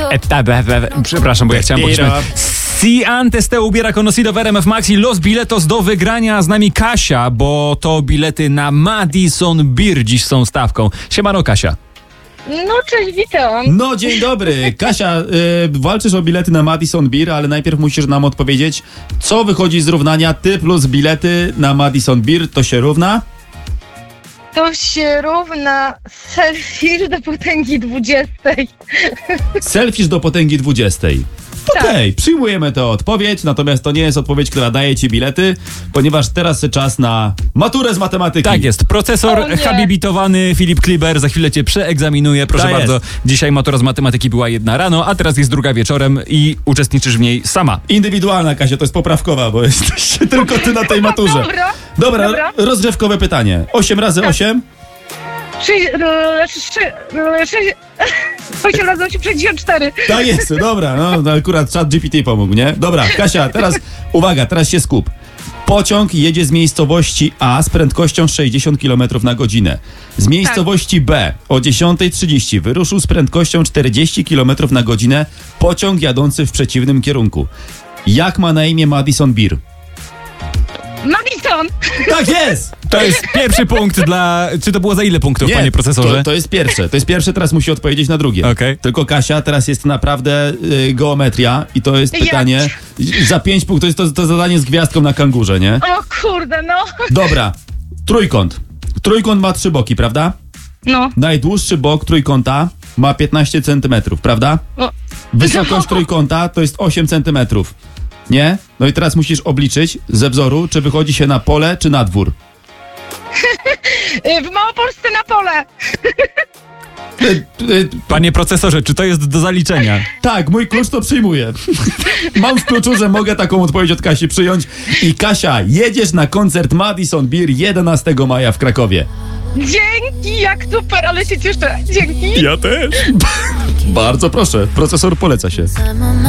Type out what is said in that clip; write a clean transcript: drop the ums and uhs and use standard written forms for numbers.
Przepraszam, bo ja chciałem powiedzieć. Si antes te hubiera conocido w RMF Maxi los biletos do wygrania. Z nami Kasia, bo to bilety na Madison Beer dziś są stawką. Siemano, Kasia. No cześć, witam. No dzień dobry. Kasia, walczysz o bilety na Madison Beer, ale najpierw musisz nam odpowiedzieć, co wychodzi z równania ty plus bilety na Madison Beer, to się równa? To się równa selfie do potęgi 20. Selfish do potęgi 20. Okej, przyjmujemy tę odpowiedź, natomiast to nie jest odpowiedź, która daje ci bilety, ponieważ teraz czas na maturę z matematyki. Tak jest, profesor habilitowany Filip Kliber za chwilę cię przeegzaminuje. Proszę Tak bardzo, jest. dzisiaj matura z matematyki była 1 rano, a teraz jest 2 wieczorem i uczestniczysz w niej sama. Indywidualna, Kasia, to jest poprawkowa, bo jesteś tylko ty na tej maturze. Dobra. Rozgrzewkowe pytanie. 8 razy 8? 8 razy 8, 64. Tak jest, dobra, no akurat czat GPT pomógł, nie? Dobra, Kasia, teraz uwaga, teraz się skup. Pociąg jedzie z miejscowości A z prędkością 60 km na godzinę. Z miejscowości B o 10:30 wyruszył z prędkością 40 km na godzinę pociąg jadący w przeciwnym kierunku. Jak ma na imię Madison Beer? Madison! Tak jest! To jest pierwszy punkt dla... Czy to było za ile punktów, panie profesorze? To jest pierwsze. To jest pierwsze, teraz musi odpowiedzieć na drugie. Okej. Tylko Kasia, teraz jest naprawdę geometria i to jest pytanie za 5 punktów, to jest to zadanie z gwiazdką na kangurze, nie? O kurde, no. Dobra, trójkąt. Trójkąt ma 3 boki, prawda? No. Najdłuższy bok trójkąta ma 15 cm, prawda? O. Wysokość trójkąta to jest 8 cm. Nie? No i teraz musisz obliczyć ze wzoru, czy wychodzi się na pole, czy na dwór. W Małopolsce na pole. Panie profesorze, czy to jest do zaliczenia? Tak, mój klucz to przyjmuję. Mam w kluczu, że mogę taką odpowiedź od Kasi przyjąć. I Kasia, jedziesz na koncert Madison Beer 11 maja w Krakowie. Dzięki, jak super, ale się cieszę. Dzięki. Ja też. Bardzo proszę, procesor poleca się.